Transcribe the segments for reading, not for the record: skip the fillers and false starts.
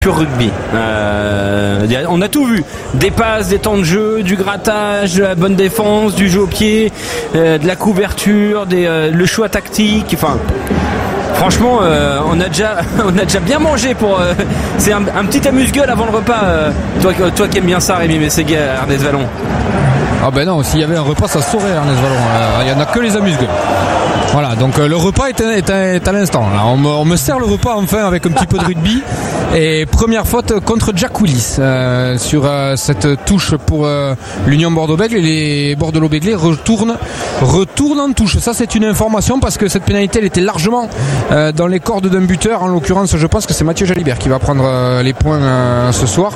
pur rugby. On a tout vu. Des passes, des temps de jeu, du grattage, de la bonne défense, du jeu au pied, de la couverture, le choix tactique. Enfin, franchement, on a déjà bien mangé pour. C'est un petit amuse-gueule avant le repas. Toi qui aimes bien ça, Rémi Mességuet, Ernest Vallon. Ah ben non, s'il y avait un repas, ça se saurait, Ernest Vallon. Il n'y en a que les amuse-gueules. Voilà, donc le repas est à l'instant. Là, on me sert le repas enfin avec un petit peu de rugby. Et première faute contre Jack Willis sur cette touche pour l'Union Bordeaux-Bègles. Et les Bordelot-Béglés retournent en touche. Ça, c'est une information parce que cette pénalité, elle était largement dans les cordes d'un buteur. En l'occurrence, je pense que c'est Mathieu Jalibert qui va prendre les points ce soir.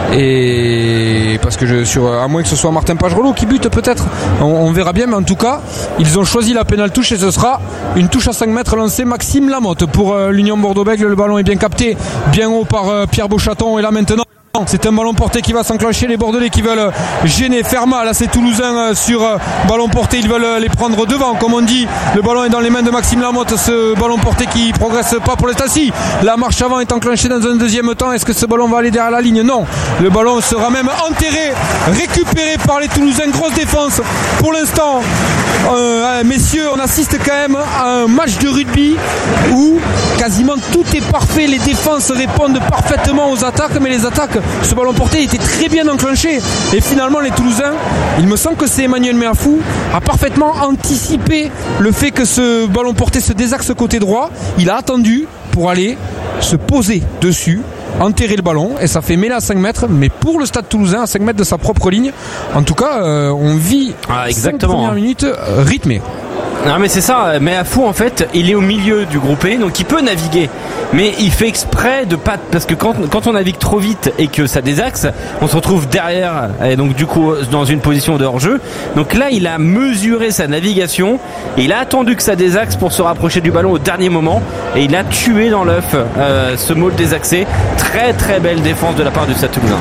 Et parce que à moins que ce soit Martin Pagerelot qui bute peut-être, on verra bien. Mais en tout cas, ils ont choisi la pénale touche et ce sera une touche à 5 mètres lancée Maxime Lamotte pour l'Union Bordeaux-Bègles. Le ballon est bien capté, bien haut par Pierre Beauchaton. Et là maintenant, c'est un ballon porté qui va s'enclencher. Les Bordelais qui veulent gêner, faire mal à ces Toulousains sur ballon porté. Ils veulent les prendre devant, comme on dit. Le ballon est dans les mains de Maxime Lamotte. Ce ballon porté qui progresse pas pour l'instant. Si la marche avant est enclenchée dans un deuxième temps, est-ce que ce ballon va aller derrière la ligne? Non. Le ballon sera même enterré, récupéré par les Toulousains. Grosse défense pour l'instant. Messieurs, on assiste quand même à un match de rugby où quasiment tout est parfait. Les défenses répondent parfaitement aux attaques, mais les attaques, ce ballon porté était très bien enclenché. Et finalement, les Toulousains, il me semble que c'est Emmanuel Meafou, a parfaitement anticipé le fait que ce ballon porté se désaxe côté droit. Il a attendu pour aller se poser dessus, enterrer le ballon, et ça fait mêler à 5 mètres, mais pour le Stade Toulousain à 5 mètres de sa propre ligne. En tout cas, on vit exactement 5 premières minutes rythmées. Non mais c'est ça, Meafou en fait il est au milieu du groupé, donc il peut naviguer, mais il fait exprès de pas, parce que quand on navigue trop vite et que ça désaxe, on se retrouve derrière et donc du coup dans une position de hors-jeu. Donc là il a mesuré sa navigation et il a attendu que ça désaxe pour se rapprocher du ballon au dernier moment, et il a tué dans l'œuf ce môle désaxé. Très très belle défense de la part du Stade Toulousain.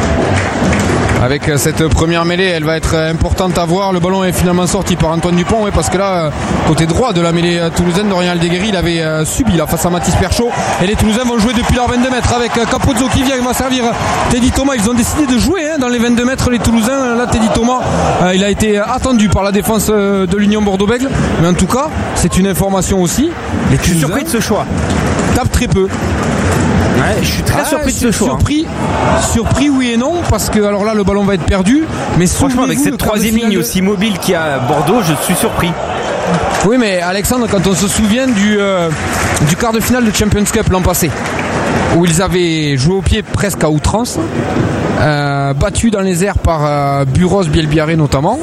Avec cette première mêlée, elle va être importante à voir. Le ballon est finalement sorti par Antoine Dupont, parce que là, côté droit de la mêlée toulousaine, Dorian Aldeguerri, il avait subi là face à Mathis Perchaud. Et les Toulousains vont jouer depuis leurs 22 mètres avec Capozzo qui vient, il va servir Teddy Thomas. Ils ont décidé de jouer dans les 22 mètres, les Toulousains. Là, Teddy Thomas, il a été attendu par la défense de l'Union Bordeaux-Bègles. Mais en tout cas, c'est une information aussi. Les Je suis surpris de ce choix. Tapent très peu. Ouais, je suis très surpris de ce choix. Surpris oui et non, parce que alors là le ballon va être perdu, mais franchement avec cette troisième ligne aussi mobile qu'il y a à Bordeaux, je suis surpris. Oui, mais Alexandre, quand on se souvient du quart de finale de Champions Cup l'an passé, où ils avaient joué au pied presque à outrance, battus dans les airs par Buros, Bielbiarré notamment,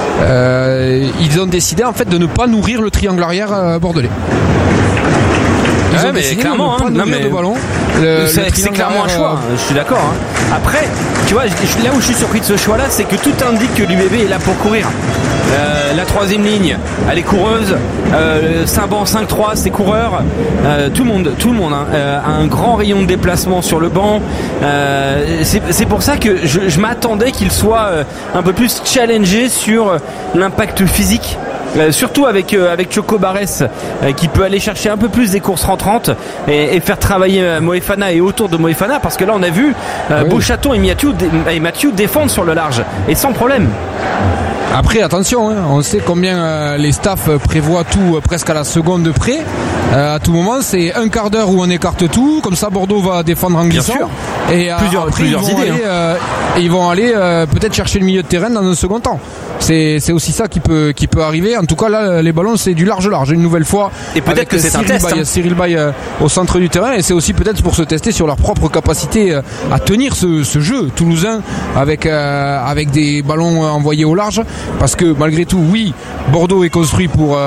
ils ont décidé en fait de ne pas nourrir le triangle arrière bordelais. Ouais, mais clairement, de ballon. C'est clairement un choix, je suis d'accord. Après, tu vois, là où je suis surpris de ce choix-là, c'est que tout indique que l'UBB est là pour courir. La troisième ligne, elle est coureuse. Saint-Ban 5-3, c'est coureur. Tout le monde a un grand rayon de déplacement sur le banc. C'est pour ça que je m'attendais qu'il soit un peu plus challengé sur l'impact physique. Surtout avec Choco Barès qui peut aller chercher un peu plus des courses rentrantes et faire travailler Moefana et autour de Moefana, parce que là on a vu Beauchaton et Mathieu défendre sur le large et sans problème. Après attention, on sait combien les staffs prévoient tout presque à la seconde près. À tout moment c'est un quart d'heure où on écarte tout, comme ça Bordeaux va défendre en glissant. Et plusieurs idées. Et ils vont aller peut-être chercher le milieu de terrain dans un second temps. C'est aussi ça qui peut arriver. En tout cas là les ballons c'est du large une nouvelle fois. Et peut-être que c'est un test. Cyril Baye au centre du terrain, et c'est aussi peut-être pour se tester sur leur propre capacité à tenir ce jeu toulousain avec des ballons envoyés au large. Parce que malgré tout, oui, Bordeaux est construit pour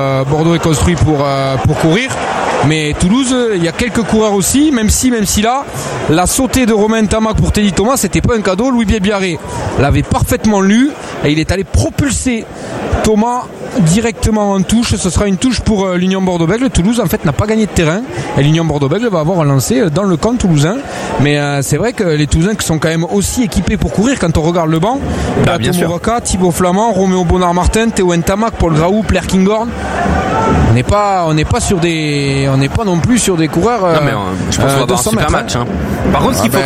courir. Mais Toulouse, il y a quelques coureurs aussi, même si là, la sautée de Romain Tamac pour Teddy Thomas, c'était pas un cadeau. Louis Bielbiarré l'avait parfaitement lu et il est allé propulser Thomas directement en touche. Ce sera une touche pour l'Union Bordeaux-Bègles. Toulouse en fait n'a pas gagné de terrain et l'Union Bordeaux-Bègles va avoir un lancer dans le camp toulousain. Mais c'est vrai que les Toulousains qui sont quand même aussi équipés pour courir, quand on regarde le banc, Tomoroka, Thibaut Flamand, Roméo Bonnard-Martin, Théo Ntamak, Paul Graou, Blair Kinghorn. On n'est pas non plus sur des coureurs. Non mais je pense qu'on va avoir un super match. Hein. Par contre, ce qu'il faut